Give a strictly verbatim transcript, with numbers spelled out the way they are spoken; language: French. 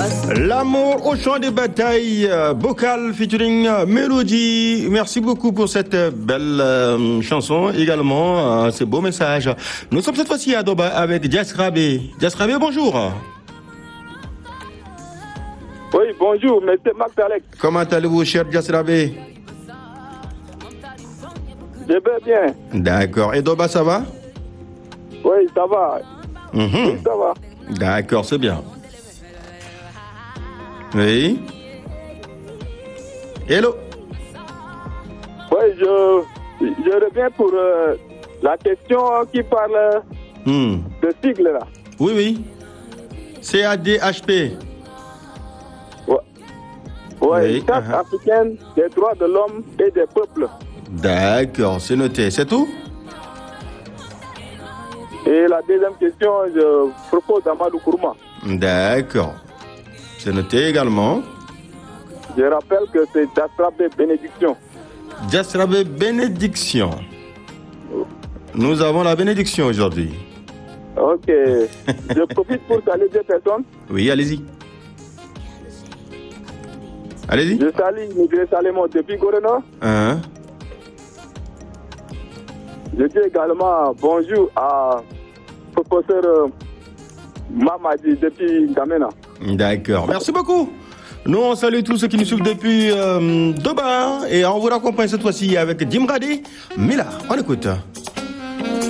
L'amour au champ des batailles, Bocal featuring Mélodie. Merci beaucoup pour cette belle euh, chanson, également euh, ce beau message. Nous sommes cette fois-ci à Doba avec Dias Rabé. Dias Rabé, bonjour. Oui, bonjour, monsieur Max Alex. Comment allez-vous, cher Dias Rabé? Je vais bien. D'accord. Et Doba, ça va? Oui, ça va. Mm-hmm. Oui, ça va. D'accord, c'est bien. Oui. Hello. Oui, je, je reviens pour euh, la question qui parle mm. de sigle là. Oui, oui. C A D H P. Ouais. Ouais, Oui, Charte uh-huh. africaine des droits de l'homme et des peuples. D'accord, c'est noté. C'est tout? Et la deuxième question, je propose Amadou Kourma. D'accord. C'est noté également. Je rappelle que c'est Diasrabé Bénédiction. Diasrabé Bénédiction. Nous avons la bénédiction aujourd'hui. Ok. Je profite pour saluer deux personnes. Oui, allez-y. Allez-y. Je salue Migré Salémon depuis Gorena. Hein? Je dis également bonjour à professeur euh, Mamadi depuis Gamena. D'accord. Merci beaucoup. Nous, on salue tous ceux qui nous suivent depuis euh, Doba et on vous accompagne cette fois-ci avec Dimradi Mila. On écoute.